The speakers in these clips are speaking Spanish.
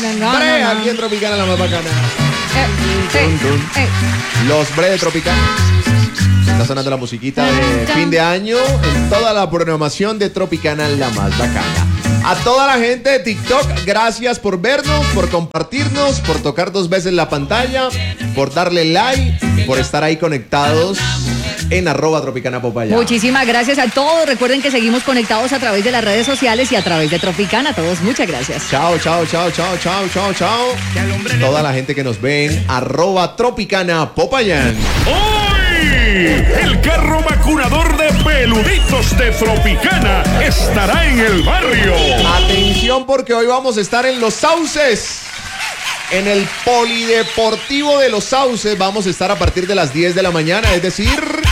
Bre, aquí en Tropicana, la más bacana. Los Bre de Tropicana. Está sonando la musiquita de fin de año en toda la programación de Tropicana, la más bacana. A toda la gente de TikTok, gracias por vernos, por compartirnos, por tocar 2 veces la pantalla, por darle like, por estar ahí conectados en @TropicanaPopayán. Muchísimas gracias a todos. Recuerden que seguimos conectados a través de las redes sociales y a través de Tropicana. A todos, muchas gracias. Chao, chao, chao, chao, chao, chao, chao. Toda la gente que nos ve en @TropicanaPopayán. El carro vacunador de peluditos de Tropicana estará en el barrio. Atención, porque hoy vamos a estar en Los Sauces. En el Polideportivo de Los Sauces vamos a estar a partir de las 10 de la mañana, es decir,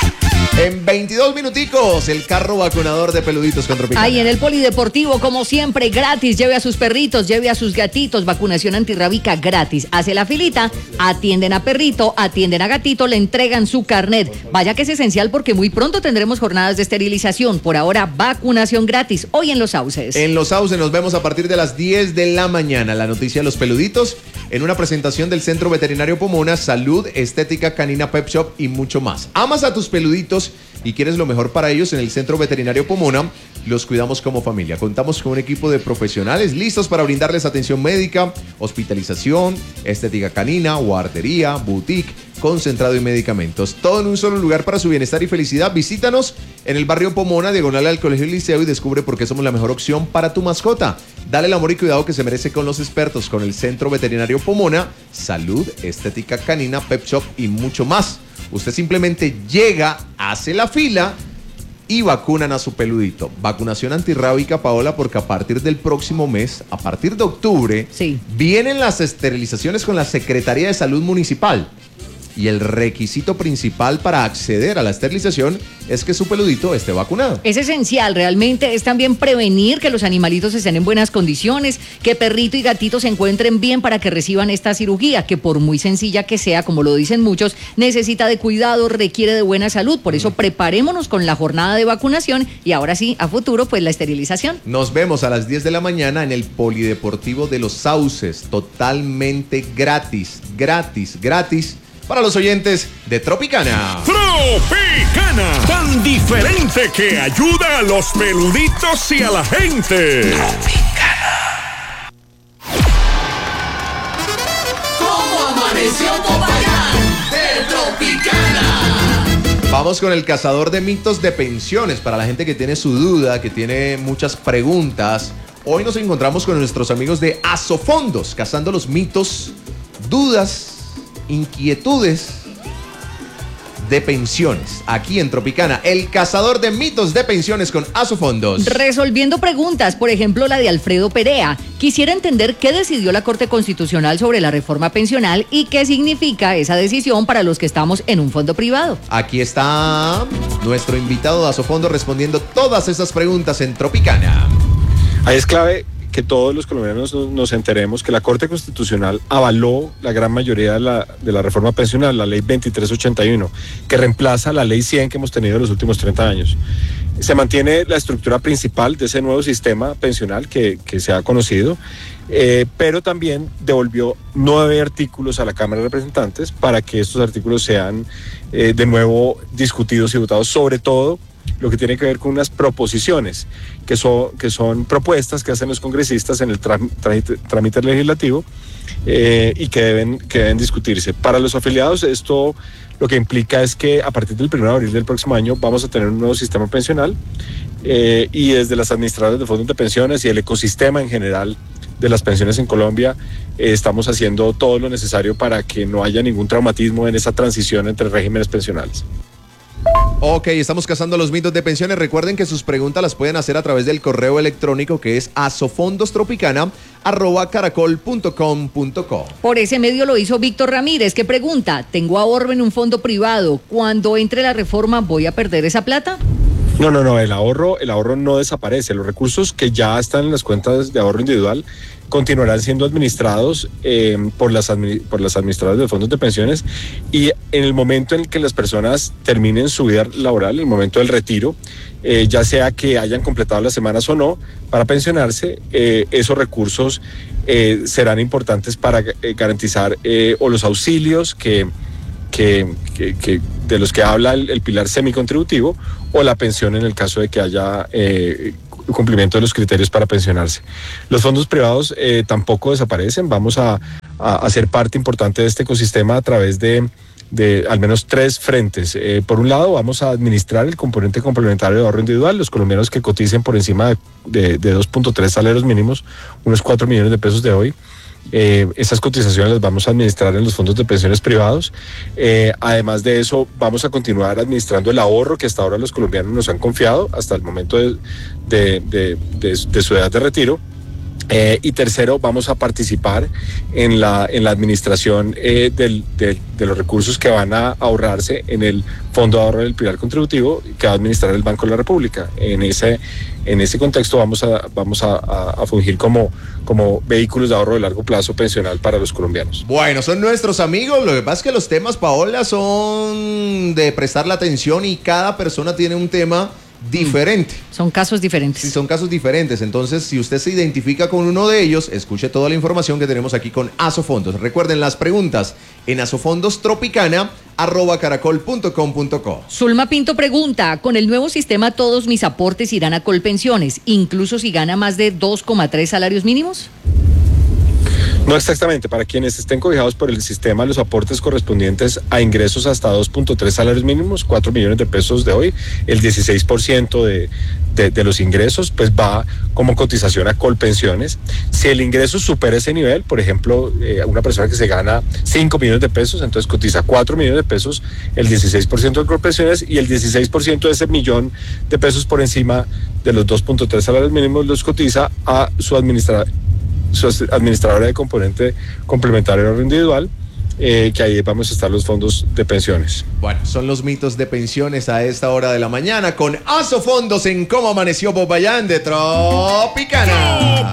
en 22 minuticos, el carro vacunador de peluditos con Tropicana. Ahí en el Polideportivo, como siempre, gratis. Lleve a sus perritos, lleve a sus gatitos. Vacunación antirrábica gratis. Hace la filita, atienden a perrito, atienden a gatito, le entregan su carnet. Vaya que es esencial porque muy pronto tendremos jornadas de esterilización. Por ahora, vacunación gratis. Hoy en Los Sauces. En Los Sauces nos vemos a partir de las 10 de la mañana. La noticia de los peluditos en una presentación del Centro Veterinario Pomona, Salud, Estética Canina Pet Shop y mucho más. ¿Amas a tus peluditos y quieres lo mejor para ellos? En el Centro Veterinario Pomona los cuidamos como familia. Contamos con un equipo de profesionales listos para brindarles atención médica, hospitalización, estética canina, guardería, boutique, concentrado y medicamentos. Todo en un solo lugar para su bienestar y felicidad. Visítanos en el barrio Pomona, diagonal al Colegio Liceo, y descubre por qué somos la mejor opción para tu mascota. Dale el amor y cuidado que se merece con los expertos, con el Centro Veterinario Pomona, Salud, Estética Canina, Pet Shop y mucho más. Usted simplemente llega, hace la fila y vacunan a su peludito. Vacunación antirrábica, Paola, porque a partir del próximo mes, a partir de octubre, vienen las esterilizaciones con la Secretaría de Salud Municipal. Y el requisito principal para acceder a la esterilización es que su peludito esté vacunado. Es esencial, realmente es también prevenir que los animalitos estén en buenas condiciones, que perrito y gatito se encuentren bien para que reciban esta cirugía, que por muy sencilla que sea, como lo dicen muchos, necesita de cuidado, requiere de buena salud. Por eso preparémonos con la jornada de vacunación y ahora sí, a futuro, pues la esterilización. Nos vemos a las 10 de la mañana en el Polideportivo de Los Sauces, totalmente gratis, gratis, gratis. Para los oyentes de Tropicana. Tropicana, tan diferente que ayuda a los peluditos y a la gente. Tropicana. ¿Cómo amaneció Popayán de Tropicana? Vamos con el cazador de mitos de pensiones. Para la gente que tiene su duda, que tiene muchas preguntas, hoy nos encontramos con nuestros amigos de Asofondos, cazando los mitos, dudas, inquietudes de pensiones. Aquí en Tropicana, el cazador de mitos de pensiones con Asofondos. Resolviendo preguntas, por ejemplo la de Alfredo Perea. Quisiera entender qué decidió la Corte Constitucional sobre la reforma pensional y qué significa esa decisión para los que estamos en un fondo privado. Aquí está nuestro invitado de Asofondos respondiendo todas esas preguntas en Tropicana. Ahí es clave que todos los colombianos nos enteremos que la Corte Constitucional avaló la gran mayoría de la reforma pensional, la ley 2381, que reemplaza la ley 100 que hemos tenido en los últimos 30 años. Se mantiene la estructura principal de ese nuevo sistema pensional que se ha conocido, pero también devolvió 9 artículos a la Cámara de Representantes para que estos artículos sean de nuevo discutidos y votados, sobre todo lo que tiene que ver con unas proposiciones, que son propuestas que hacen los congresistas en el trámite legislativo y que deben discutirse. Para los afiliados, esto lo que implica es que a partir del 1 de abril del próximo año vamos a tener un nuevo sistema pensional y desde las administradoras de fondos de pensiones y el ecosistema en general de las pensiones en Colombia, estamos haciendo todo lo necesario para que no haya ningún traumatismo en esa transición entre regímenes pensionales. Ok, estamos cazando los mitos de pensiones. Recuerden que sus preguntas las pueden hacer a través del correo electrónico que es asofondostropicana@caracol.com.co. Por ese medio lo hizo Víctor Ramírez, que pregunta: tengo ahorro en un fondo privado, cuando entre la reforma ¿voy a perder esa plata? No, el ahorro no desaparece. Los recursos que ya están en las cuentas de ahorro individual continuarán siendo administrados por las administradoras de fondos de pensiones, y en el momento en que las personas terminen su vida laboral, en el momento del retiro, ya sea que hayan completado las semanas o no para pensionarse, esos recursos serán importantes para garantizar o los auxilios que de los que habla el pilar semicontributivo, o la pensión en el caso de que haya cumplimiento de los criterios para pensionarse. Los fondos privados tampoco desaparecen. Vamos a ser parte importante de este ecosistema a través de al menos 3 frentes. Por un lado, vamos a administrar el componente complementario de ahorro individual. Los colombianos que coticen por encima de 2.3 salarios mínimos, unos 4 millones de pesos de hoy, esas cotizaciones las vamos a administrar en los fondos de pensiones privados. Además de eso, vamos a continuar administrando el ahorro que hasta ahora los colombianos nos han confiado hasta el momento de su edad de retiro. Y tercero, vamos a participar en la administración de los recursos que van a ahorrarse en el Fondo de Ahorro del Pilar Contributivo que va a administrar el Banco de la República. En ese contexto vamos a fungir como vehículos de ahorro de largo plazo pensional para los colombianos. Bueno, son nuestros amigos. Lo que pasa es que los temas, Paola, son de prestar la atención y cada persona tiene un tema diferente. Son casos diferentes. Sí, son casos diferentes. Entonces, si usted se identifica con uno de ellos, escuche toda la información que tenemos aquí con Asofondos. Recuerden las preguntas en asofondostropicana@caracol.com.co. Zulma Pinto pregunta, con el nuevo sistema todos mis aportes irán a Colpensiones, incluso si gana más de 2,3 salarios mínimos. No exactamente, para quienes estén cobijados por el sistema, los aportes correspondientes a ingresos hasta 2.3 salarios mínimos, 4 millones de pesos de hoy, el 16% de los ingresos, pues va como cotización a Colpensiones. Si el ingreso supera ese nivel, por ejemplo, una persona que se gana 5 millones de pesos, entonces cotiza 4 millones de pesos, el 16% de Colpensiones, y el 16% de ese millón de pesos por encima de los 2.3 salarios mínimos los cotiza a su administradora de componente complementario de ahorro individual, que ahí vamos a estar los fondos de pensiones. Bueno, son los mitos de pensiones a esta hora de la mañana con Asofondos en Cómo Amaneció Popayán de Tropicana.